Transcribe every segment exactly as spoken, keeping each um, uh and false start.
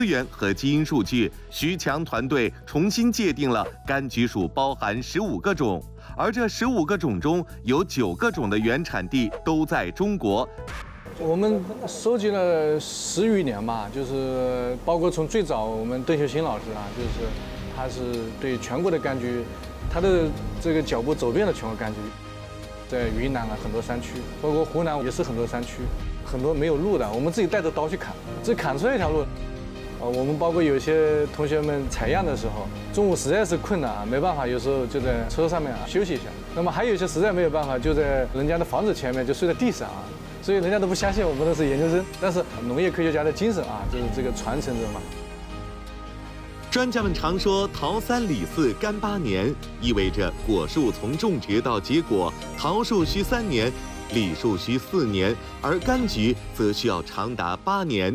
资源和基因数据，徐强团队重新界定了柑橘属包含十五个种，而这十五个种中有九个种的原产地都在中国。 我们收集了十余年嘛，就是包括从最早我们邓秀新老师啊，就是他是对全国的柑橘，他的这个脚步走遍了全国柑橘，在云南啊很多山区，包括湖南也是很多山区，很多没有路的，我们自己带着刀去砍，这砍出来一条路。呃，我们包括有些同学们采样的时候，中午实在是困难啊，没办法，有时候就在车上面啊休息一下。那么还有一些实在没有办法，就在人家的房子前面就睡在地上啊。所以人家都不相信我们的是研究生，但是农业科学家的精神啊，就是这个传承着嘛。 专家们常说“桃三李四柑八年”，意味着果树从种植到结果，桃树需三年，李树需四年，而柑橘则需要长达八年。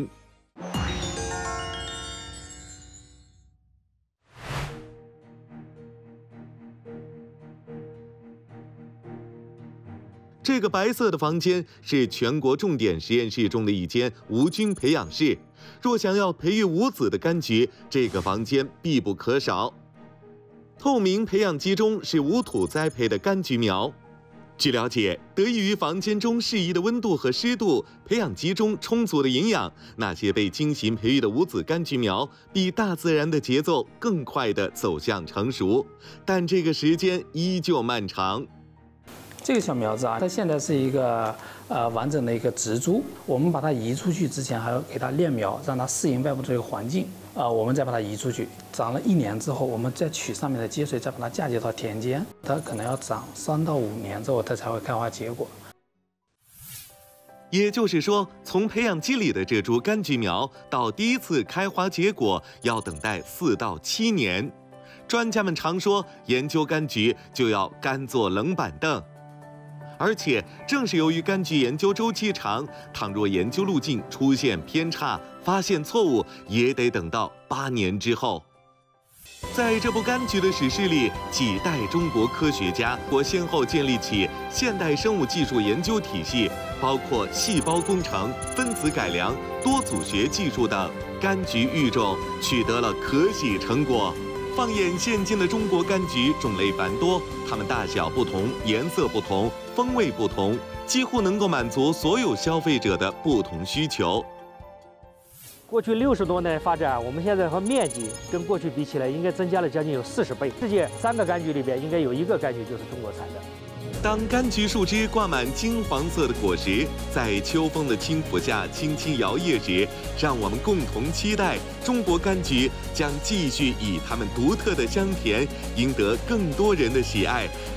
这个白色的房间是全国重点实验室中的一间无菌培养室。若想要培育无籽的柑橘，这个房间必不可少。透明培养基中是无土栽培的柑橘苗。据了解，得益于房间中适宜的温度和湿度，培养基中充足的营养，那些被精心培育的无籽柑橘苗比大自然的节奏更快地走向成熟。但这个时间依旧漫长。 这个小苗子啊，它现在是一个呃完整的一个植株。我们把它移出去之前，还要给它炼苗，让它适应外部这个环境。啊、呃，我们再把它移出去，长了一年之后，我们再取上面的接水，再把它嫁接到田间。它可能要长三到五年之后，它才会开花结果。 也就是说，从培养基里的这株柑橘苗到第一次开花结果，要等待四到七年。专家们常说，研究柑橘就要干坐冷板凳。而且，正是由于柑橘研究周期长，倘若研究路径出现偏差，发现错误，也得等到八年之后。在这部柑橘的史诗里，几代中国科学家或先后建立起现代生物技术研究体系，包括细胞工程、分子改良、多组学技术等，柑橘育种取得了可喜成果。放眼现今的中国柑橘，种类繁多，它们大小不同，颜色不同，风味不同，几乎能够满足所有消费者的不同需求。 过去六十多年发展，我们现在和面积跟过去比起来，应该增加了将近有四十倍。世界三个柑橘里边，应该有一个柑橘就是中国产的。 当柑橘树枝挂满金黄色的果实，在秋风的轻抚下轻轻摇曳时，让我们共同期待中国柑橘将继续以它们独特的香甜赢得更多人的喜爱，